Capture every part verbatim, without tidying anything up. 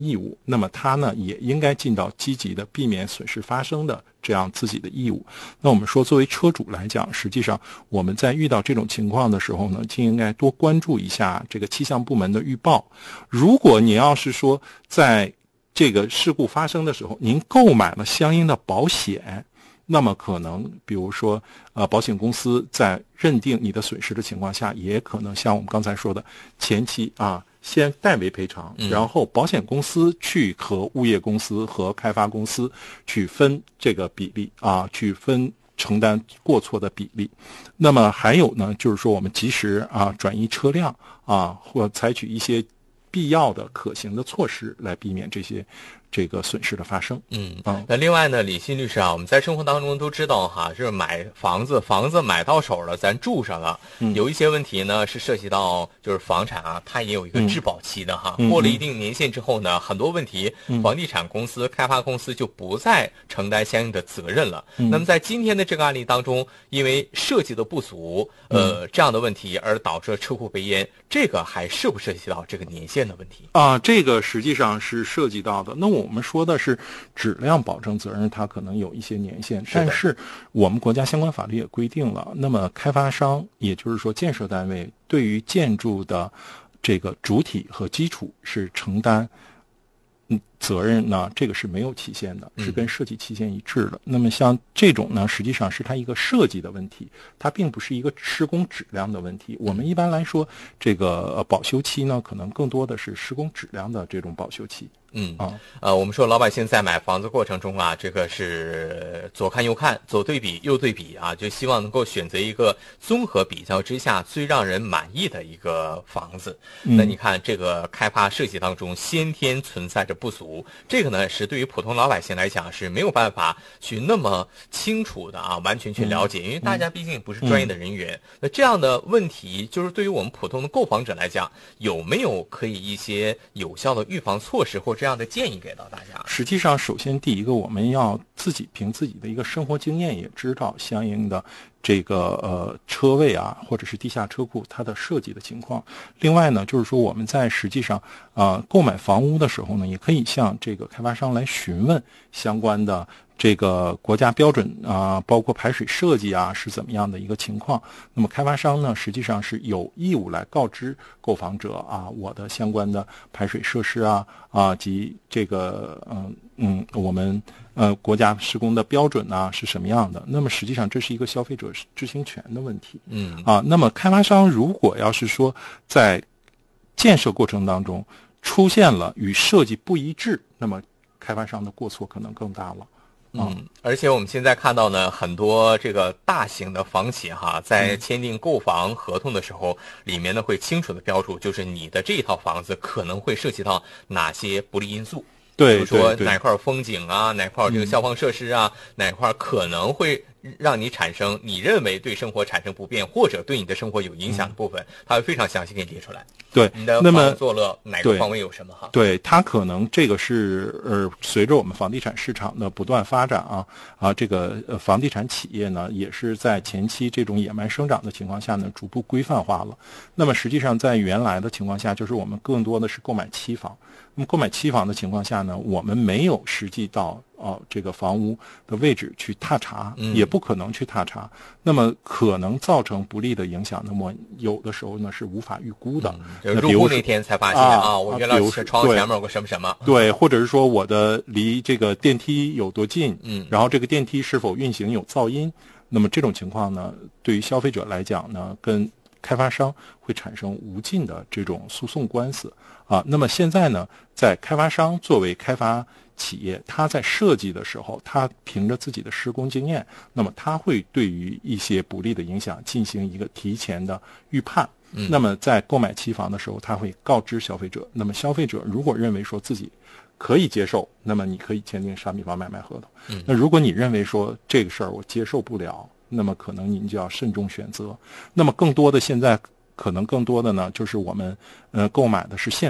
义务，那么他呢也应该尽到积极的避免损失发生的这样自己的义务。那我们说作为车主来讲，实际上我们在遇到这种情况的时候呢，就应该多关注一下这个气象部门的预报。如果你要是说在这个事故发生的时候您购买了相应的保险，那么可能比如说呃，保险公司在认定你的损失的情况下，也可能像我们刚才说的前期啊先代为赔偿，然后保险公司去和物业公司和开发公司去分这个比例啊，去分承担过错的比例。那么还有呢，就是说我们及时啊转移车辆啊，或采取一些必要的可行的措施来避免这些这个损失的发生。 嗯啊，那另外呢，李欣律师啊，我们在生活当中都知道哈，就是买房子，房子买到手了，咱住上了，嗯、有一些问题呢是涉及到就是房产啊，它也有一个质保期的哈，嗯、过了一定年限之后呢，很多问题房地产公司、开发公司就不再承担相应的责任了。嗯、那么在今天的这个案例当中，因为设计的不足，呃，这样的问题而导致车库被淹，这个还涉不涉及到这个年限的问题啊？这个实际上是涉及到的。那我们说的是质量保证责任，它可能有一些年限，但是我们国家相关法律也规定了，那么开发商也就是说建设单位对于建筑的这个主体和基础是承担责任呢，这个是没有期限的，是跟设计期限一致的。嗯、那么像这种呢，实际上是它一个设计的问题，它并不是一个施工质量的问题。我们一般来说，这个保修期呢，可能更多的是施工质量的这种保修期。 嗯啊，呃，我们说老百姓在买房子过程中啊，这个是左看右看，左对比右对比啊，就希望能够选择一个综合比较之下最让人满意的一个房子。嗯、那你看这个开发设计当中先天存在着不足，这个呢是对于普通老百姓来讲是没有办法去那么清楚的啊，完全去了解，嗯、因为大家毕竟不是专业的人员。嗯、那这样的问题，就是对于我们普通的购房者来讲，有没有可以一些有效的预防措施或者这样的建议给到大家？ 实际上，首先第一个，我们要自己凭自己的一个生活经验，也知道相应的这个呃车位啊，或者是地下车库它的设计的情况。另外呢，就是说我们在实际上啊、呃、购买房屋的时候呢，也可以向这个开发商来询问相关的这个国家标准啊、呃，包括排水设计啊是怎么样的一个情况。那么开发商呢，实际上是有义务来告知购房者啊，我的相关的排水设施啊啊及这个嗯嗯我们呃国家施工的标准啊是什么样的。那么实际上这是一个消费者知情权的问题。嗯啊，那么开发商如果要是说在建设过程当中出现了与设计不一致，那么开发商的过错可能更大了。 嗯，而且我们现在看到呢，很多这个大型的房企哈，在签订购房合同的时候，嗯、里面呢会清楚的标注，就是你的这一套房子可能会涉及到哪些不利因素。 对， 比如说哪块风景啊，哪块这个消防设施啊，嗯、哪块可能会让你产生你认为对生活产生不便或者对你的生活有影响的部分，嗯、它会非常详细给你列出来。 对， 你的房作乐哪个方位有什么哈？ 对，它可能这个是呃，随着我们房地产市场的不断发展啊啊，这个呃房地产企业呢，也是在前期这种野蛮生长的情况下呢，逐步规范化了。那么实际上在原来的情况下，就是我们更多的是购买期房。那么购买期房的情况下呢，我们没有实际到哦这个房屋的位置去踏查，嗯、也不可能去踏查。那么可能造成不利的影响，那么有的时候呢是无法预估的。 嗯、入户那天才发现 啊, 啊，我原来是窗前面有个什么什么。 对，或者是说我的离这个电梯有多近，嗯，然后这个电梯是否运行有噪音。那么这种情况呢，对于消费者来讲呢，跟开发商会产生无尽的这种诉讼官司啊。那么现在呢，在开发商作为开发企业，他在设计的时候，他凭着自己的施工经验，那么他会对于一些不利的影响进行一个提前的预判。嗯、那么在购买期房的时候，他会告知消费者。那么消费者如果认为说自己可以接受，那么你可以签订商品房买卖合同。嗯、那如果你认为说这个事儿我接受不了，那么可能您就要慎重选择。那么更多的现在可能更多的呢，就是我们呃购买的是现房。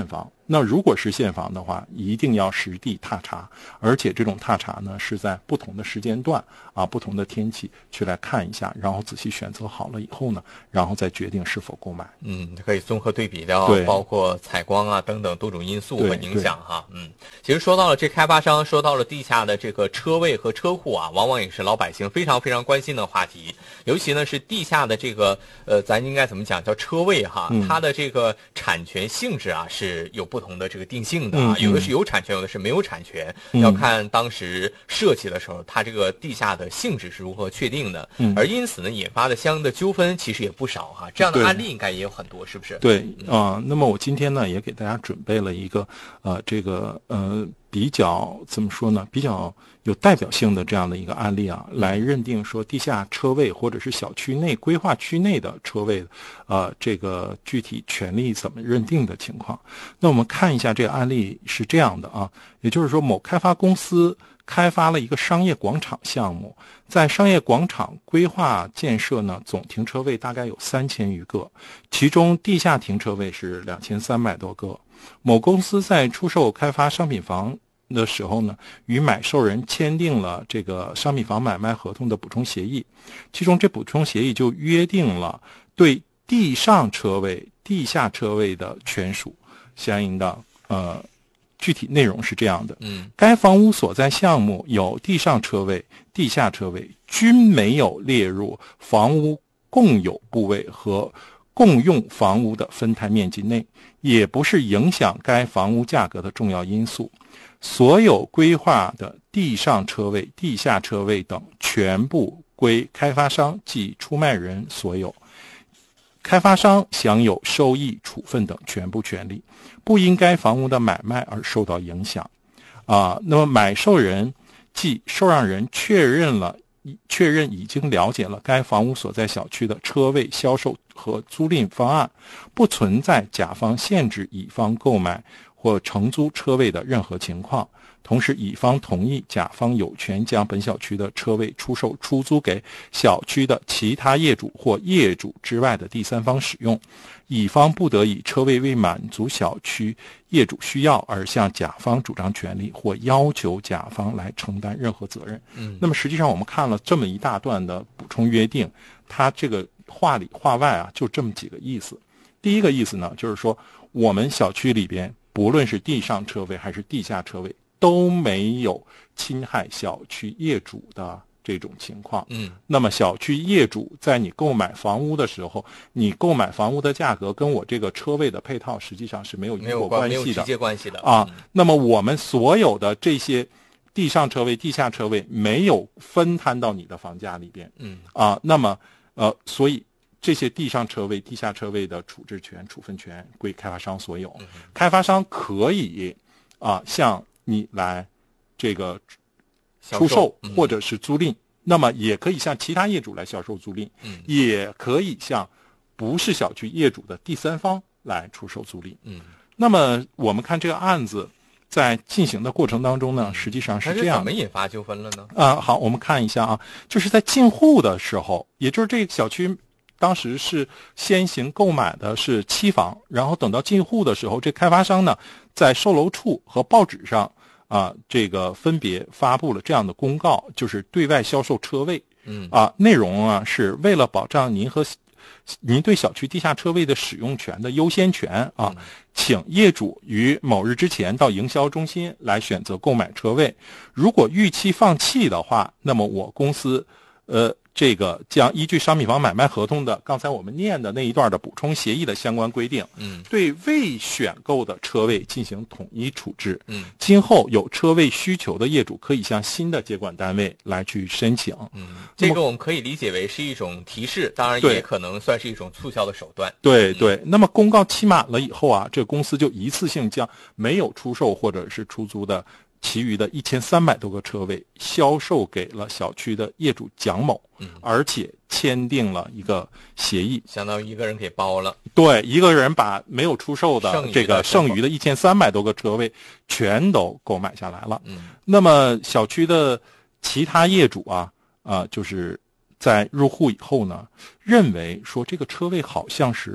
那如果是现房的话，一定要实地踏查，而且这种踏查呢是在不同的时间段啊、不同的天气去来看一下，然后仔细选择好了以后呢，然后再决定是否购买。 嗯，可以综合对比掉，包括采光啊等等多种因素和影响哈。嗯，其实说到了这开发商，说到了地下的这个车位和车库啊，往往也是老百姓非常非常关心的话题。尤其呢是地下的这个呃，咱应该怎么讲叫车位哈、嗯，它的这个产权性质啊是有不同的这个定性的啊，嗯嗯、有的是有产权，有的是没有产权，嗯、要看当时设计的时候，它这个地下的性质是如何确定的。嗯、而因此呢，引发的相应的纠纷其实也不少哈。这样的案例应该也有很多，是不是？ 对啊、呃，那么我今天呢也给大家准备了一个呃这个呃比较怎么说呢，比较有代表性的这样的一个案例啊，来认定说地下车位或者是小区内规划区内的车位，呃，这个具体权利怎么认定的情况。那我们看一下这个案例是这样的啊，也就是说某开发公司开发了一个商业广场项目，在商业广场规划建设呢，总停车位大概有三千余个，其中地下停车位是两千三百多个。某公司在出售开发商品房的时候呢，与买受人签订了这个商品房买卖合同的补充协议，其中这补充协议就约定了对地上车位、地下车位的权属，相应的呃具体内容是这样的：嗯，该房屋所在项目有地上车位、地下车位，均没有列入房屋共有部位和共用房屋的分摊面积内，也不是影响该房屋价格的重要因素。所有规划的地上车位、地下车位等全部归开发商即出卖人所有，开发商享有收益、处分等全部权利，不因该房屋的买卖而受到影响。啊，那么买受人即受让人确认了确认已经了解了该房屋所在小区的车位销售和租赁方案，不存在甲方限制乙方购买或承租车位的任何情况。同时，乙方同意甲方有权将本小区的车位出售出租给小区的其他业主或业主之外的第三方使用，乙方不得以车位未满足小区业主需要而向甲方主张权利或要求甲方来承担任何责任。嗯，那么实际上我们看了这么一大段的补充约定，它这个话里话外啊，就这么几个意思。第一个意思呢，就是说我们小区里边不论是地上车位还是地下车位，都没有侵害小区业主的这种情况。嗯，那么小区业主在你购买房屋的时候，你购买房屋的价格跟我这个车位的配套实际上是没有因果关系的， 没有直接关系的啊。嗯、那么我们所有的这些地上车位、地下车位没有分摊到你的房价里边。嗯，啊，那么呃，所以这些地上车位、地下车位的处置权、处分权归开发商所有。嗯、开发商可以啊向你来这个出售或者是租赁，嗯、那么也可以向其他业主来销售租赁，嗯、也可以向不是小区业主的第三方来出售租赁。嗯，那么我们看这个案子在进行的过程当中呢，实际上是这样的。 怎么引发纠纷了呢？ 啊，好，我们看一下啊，就是在进户的时候，也就是这个小区当时是先行购买的是期房，然后等到进户的时候，这开发商呢在售楼处和报纸上啊，这个分别发布了这样的公告，就是对外销售车位。嗯啊，内容啊是为了保障您和您对小区地下车位的使用权的优先权啊，嗯、请业主于某日之前到营销中心来选择购买车位。如果逾期放弃的话，那么我公司呃。这个将依据商品房买卖合同的刚才我们念的那一段的补充协议的相关规定，嗯，对未选购的车位进行统一处置。嗯，今后有车位需求的业主可以向新的接管单位来去申请。 嗯，这个我们可以理解为是一种提示，当然也可能算是一种促销的手段。 对对，嗯、那么公告期满了以后啊，这公司就一次性将没有出售或者是出租的其余的一千三百多个车位销售给了小区的业主蒋某，嗯，而且签订了一个协议， 相当于一个人给包了。 对，一个人把没有出售的这个剩余的一千三百多个车位全都购买下来了。嗯，那么小区的其他业主啊啊、呃，就是在入户以后呢，认为说这个车位好像是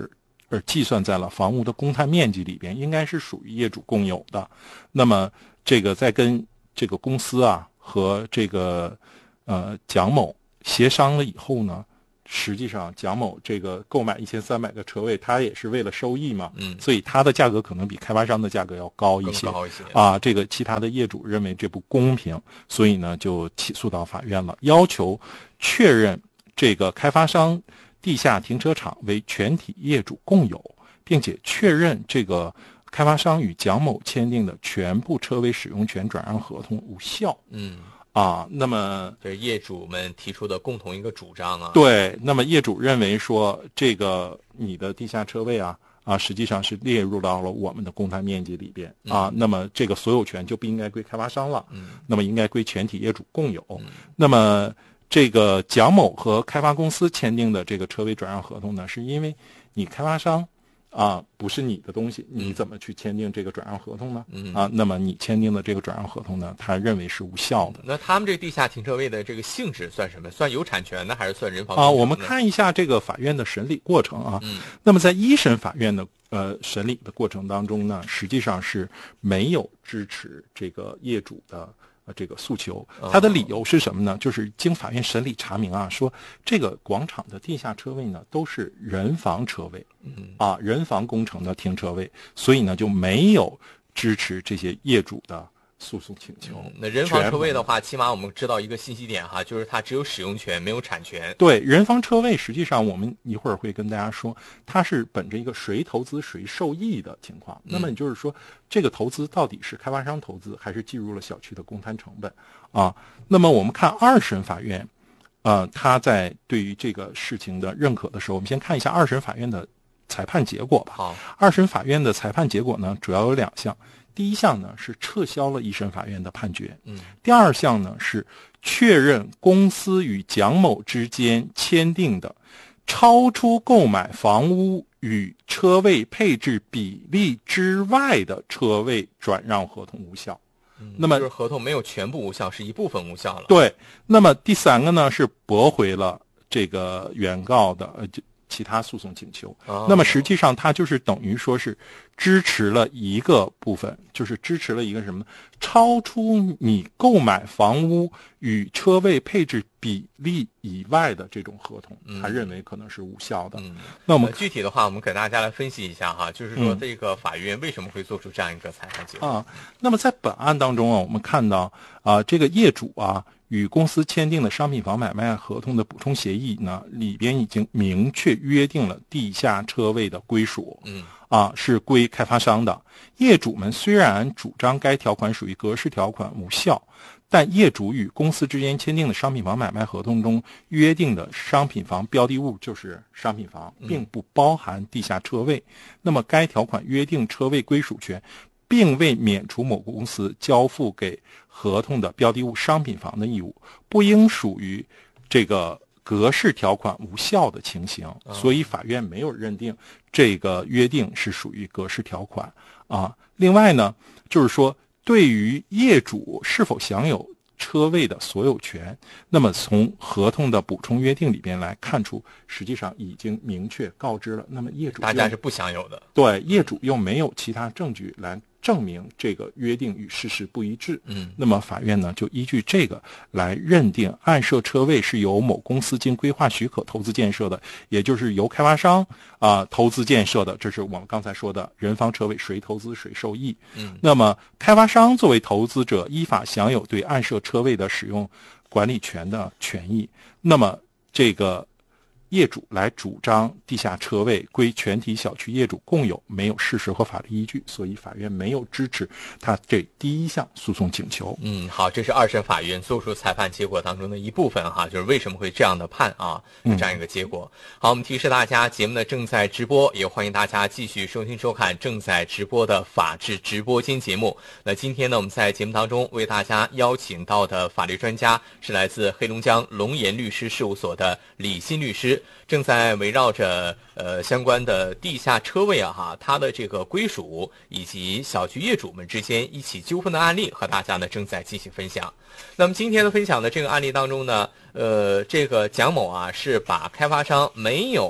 而计算在了房屋的公摊面积里边，应该是属于业主共有的。那么这个在跟这个公司啊和这个呃蒋某协商了以后呢，实际上蒋某这个购买一千三百个车位，他也是为了收益嘛， 嗯， 所以他的价格可能比开发商的价格要高一些， 更高一些啊。这个其他的业主认为这不公平，所以呢就起诉到法院了，要求确认这个开发商地下停车场为全体业主共有，并且确认这个开发商与蒋某签订的全部车位使用权转让合同无效。 嗯。 啊，那么这是业主们提出的共同一个主张啊。 对，那么业主认为说，这个你的地下车位啊啊，实际上是列入到了我们的公摊面积里边啊， 嗯、 那么这个所有权就不应该归开发商了， 嗯， 那么应该归全体业主共有。 嗯、 那么这个蒋某和开发公司签订的这个车位转让合同呢，是因为你开发商啊，不是你的东西，你怎么去签订这个转让合同呢？ 嗯啊，那么你签订的这个转让合同呢，他认为是无效的。 那他们这地下停车位的这个性质算什么？算有产权的，还是算人防啊？我们看一下这个法院的审理过程啊。 嗯， 那么在一审法院的呃审理的过程当中呢，实际上是没有支持这个业主的。呃，这个诉求，他的理由是什么呢？就是经法院审理查明啊，说这个广场的地下车位呢都是人防车位， 嗯啊，人防工程的停车位，所以呢就没有支持这些业主的诉讼请求。 嗯、那人防车位的话，起码我们知道一个信息点哈，就是它只有使用权，没有产权。 对，人防车位实际上我们一会儿会跟大家说，它是本着一个谁投资谁受益的情况。那么也就是说，这个投资到底是开发商投资，还是计入了小区的公摊成本啊？那么我们看二审法院，呃，他在对于这个事情的认可的时候，我们先看一下二审法院的裁判结果吧。 好， 二审法院的裁判结果呢，主要有两项。第一项呢是撤销了一审法院的判决， 嗯， 第二项呢是确认公司与蒋某之间签订的超出购买房屋与车位配置比例之外的车位转让合同无效。 嗯、 那么就是合同没有全部无效，是一部分无效了。 对，那么第三个呢是驳回了这个原告的呃其他诉讼请求。 哦、 那么实际上它就是等于说是支持了一个部分，就是支持了一个什么呢？超出你购买房屋与车位配置比例以外的这种合同，他认为可能是无效的。 嗯， 那我们、 呃、具体的话，我们给大家来分析一下哈，就是说这个法院为什么会做出这样一个裁判结果、 嗯、啊？那么在本案当中啊，我们看到啊，这个业主啊与公司签订的商品房买卖合同的补充协议呢，里边已经明确约定了地下车位的归属。 嗯。 啊，是归开发商的。业主们虽然主张该条款属于格式条款无效，但业主与公司之间签订的商品房买卖合同中约定的商品房标的物就是商品房，并不包含地下车位。那么该条款约定车位归属权，并未免除某公司交付给合同的标的物商品房的义务，不应属于这个格式条款无效的情形，所以法院没有认定这个约定是属于格式条款啊。另外呢，就是说对于业主是否享有车位的所有权，那么从合同的补充约定里边来看出，实际上已经明确告知了，那么业主大家是不享有的。 对，业主又没有其他证据来证明这个约定与事实不一致， 嗯， 那么法院呢就依据这个来认定暗设车位是由某公司经规划许可投资建设的，也就是由开发商啊、呃、投资建设的，这是我们刚才说的人防车位谁投资谁受益。 嗯， 那么开发商作为投资者，依法享有对暗设车位的使用管理权的权益。那么这个业主来主张地下车位归全体小区业主共有，没有事实和法律依据，所以法院没有支持他这第一项诉讼请求。 嗯，好，这是二审法院做出裁判结果当中的一部分哈，就是为什么会这样的判啊，是这样一个结果。嗯、好，我们提示大家，节目呢正在直播，也欢迎大家继续收听收看正在直播的法治直播间节目。那今天呢，我们在节目当中为大家邀请到的法律专家是来自黑龙江龙岩律师事务所的李欣律师。正在围绕着呃相关的地下车位啊哈，它的这个归属以及小区业主们之间一起纠纷的案例和大家呢正在进行分享。那么今天的分享的这个案例当中呢，呃，这个蒋某啊是把开发商没有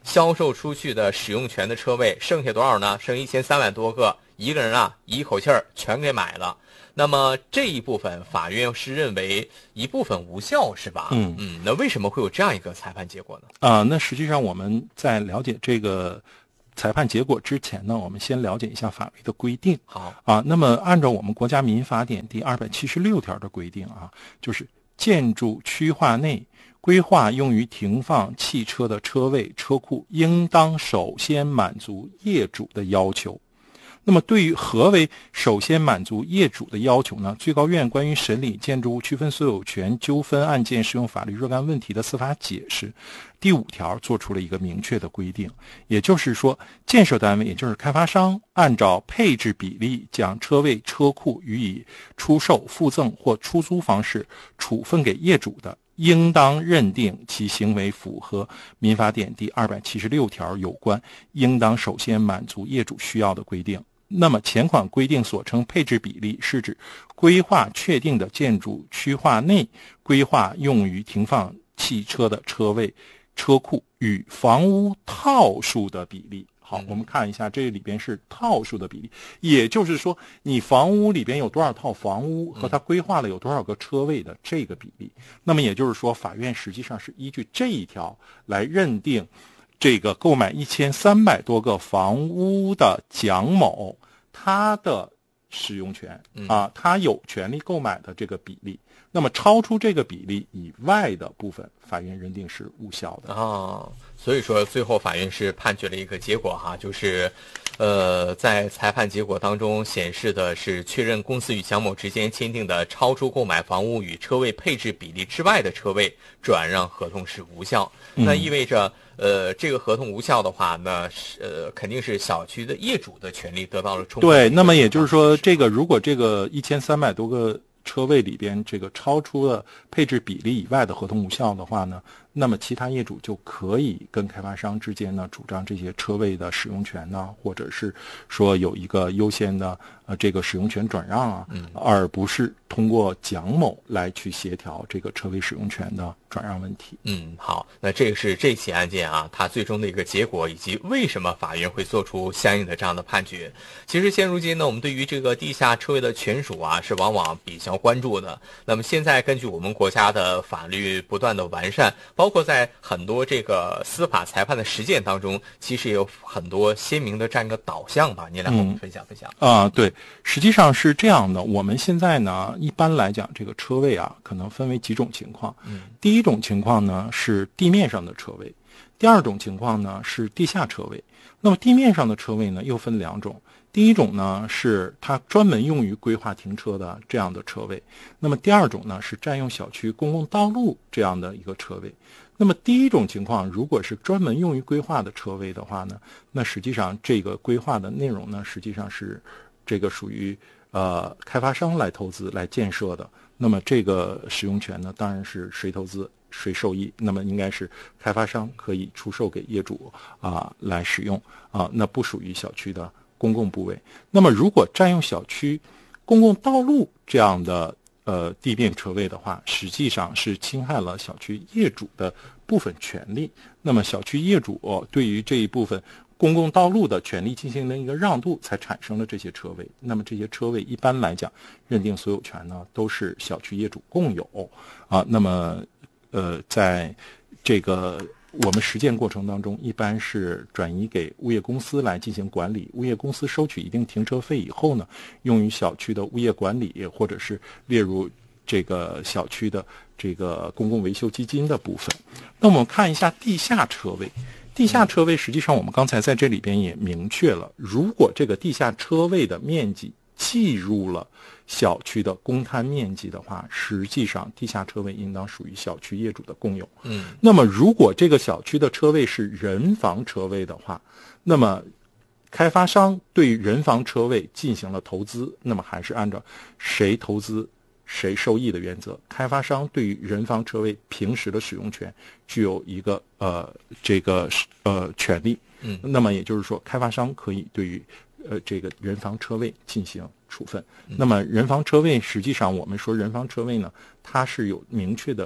销售出去的使用权的车位剩下多少呢？剩一千三百多个，一个人啊一口气儿全给买了。那么这一部分法院是认为一部分无效是吧？ 嗯嗯，那为什么会有这样一个裁判结果呢？ 啊、呃，那实际上我们在了解这个裁判结果之前呢，我们先了解一下法律的规定。 好啊，那么按照我们国家民法典第二百七十六条的规定啊，就是建筑区划内规划用于停放汽车的车位、车库，应当首先满足业主的要求。那么对于何为首先满足业主的要求呢？最高院关于审理建筑物区分所有权纠纷案件适用法律若干问题的司法解释第五条做出了一个明确的规定，也就是说，建设单位也就是开发商按照配置比例将车位、车库予以出售、附赠或出租方式处分给业主的，应当认定其行为符合民法典第二百七十六条有关应当首先满足业主需要的规定。那么前款规定所称配置比例，是指规划确定的建筑区划内规划用于停放汽车的车位、车库与房屋套数的比例。好，我们看一下这里边是套数的比例，也就是说你房屋里边有多少套房屋和它规划了有多少个车位的这个比例。那么也就是说，法院实际上是依据这一条来认定这个购买一千三百多个房屋的蒋某他的使用权啊，他有权利购买的这个比例。那么超出这个比例以外的部分，法院认定是无效的。 哦，所以说最后法院是判决了一个结果哈，就是呃，在裁判结果当中显示的是确认公司与蒋某之间签订的超出购买房屋与车位配置比例之外的车位转让合同是无效。 嗯、 那意味着呃，这个合同无效的话，那是呃肯定是小区的业主的权利得到了充分。 对，那么也就是说，这个如果这个一千三百多个车位里边这个超出了配置比例以外的合同无效的话呢，那么其他业主就可以跟开发商之间呢主张这些车位的使用权呢，或者是说有一个优先的呃这个使用权转让啊， 嗯， 而不是通过蒋某来去协调这个车位使用权的转让问题。 嗯，好，那这个是这起案件啊，它最终的一个结果，以及为什么法院会做出相应的这样的判决。其实现如今呢，我们对于这个地下车位的权属啊，是往往比较关注的。那么现在根据我们国家的法律不断的完善，包括在很多这个司法裁判的实践当中，其实也有很多鲜明的这样一个导向吧。您来和我们分享分享。 啊、嗯呃，对，实际上是这样的。我们现在呢，一般来讲，这个车位啊，可能分为几种情况。 嗯， 第一种情况呢是地面上的车位，第二种情况呢是地下车位。那么地面上的车位呢又分两种，第一种呢是它专门用于规划停车的这样的车位，那么第二种呢是占用小区公共道路这样的一个车位。那么第一种情况，如果是专门用于规划的车位的话呢，那实际上这个规划的内容呢，实际上是这个属于呃开发商来投资来建设的。那么这个使用权呢，当然是谁投资谁受益，那么应该是开发商可以出售给业主啊来使用啊，那不属于小区的公共部位。那么如果占用小区公共道路这样的呃地面车位的话，实际上是侵害了小区业主的部分权利。那么小区业主、哦、对于这一部分公共道路的权利进行了一个让渡，才产生了这些车位。那么这些车位一般来讲，认定所有权呢都是小区业主共有啊。那么呃，在这个我们实践过程当中，一般是转移给物业公司来进行管理。物业公司收取一定停车费以后呢，用于小区的物业管理，或者是列入这个小区的这个公共维修基金的部分。那我们看一下地下车位。地下车位实际上我们刚才在这里边也明确了，如果这个地下车位的面积计入了小区的公摊面积的话，实际上地下车位应当属于小区业主的共有。 嗯， 那么如果这个小区的车位是人防车位的话，那么开发商对人防车位进行了投资，那么还是按照谁投资谁受益的原则，开发商对于人防车位平时的使用权具有一个呃这个呃权利。 嗯， 那么也就是说，开发商可以对于呃这个人防车位进行处分。那么人防车位实际上我们说人防车位呢，它是有明确的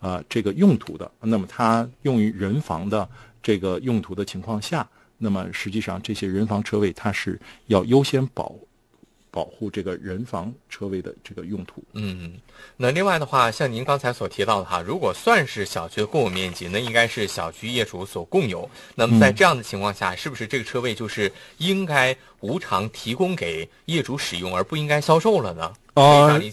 呃这个用途的，那么它用于人防的这个用途的情况下，那么实际上这些人防车位它是要优先保保护这个人防车位的这个用途。 嗯，那另外的话，像您刚才所提到的哈，如果算是小区的共有面积，那应该是小区业主所共有。那么在这样的情况下，嗯、是不是这个车位就是应该无偿提供给业主使用，而不应该销售了呢？ 呃，